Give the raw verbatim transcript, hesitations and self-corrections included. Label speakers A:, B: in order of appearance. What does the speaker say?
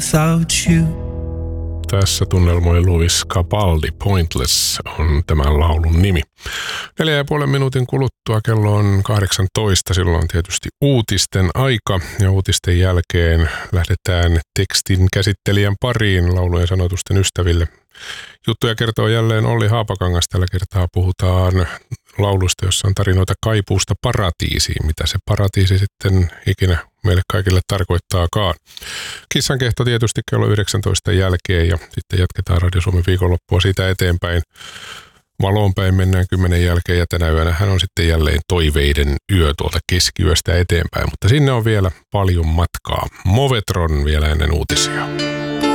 A: without you.
B: Tässä tunnelmoi Lewis Capaldi, Pointless on tämän laulun nimi. Neljä ja puolen minuutin kuluttua kello on kahdeksantoista, silloin on tietysti uutisten aika ja uutisten jälkeen lähdetään tekstin käsittelijän pariin laulujen sanotusten ystäville. Juttuja kertoo jälleen Olli Haapakangas. Tällä kertaa puhutaan laulusta, jossa on tarinoita kaipuusta paratiisiin. Mitä se paratiisi sitten ikinä meille kaikille tarkoittaakaan. Kissankehto tietysti kello yhdeksäntoista jälkeen ja sitten jatketaan Radio Suomen viikonloppua siitä eteenpäin. Valoon päin mennään kymmenen jälkeen ja tänä yönä hän on sitten jälleen toiveiden yö tuolta keskiyöstä eteenpäin. Mutta sinne on vielä paljon matkaa. Movetron vielä ennen uutisia.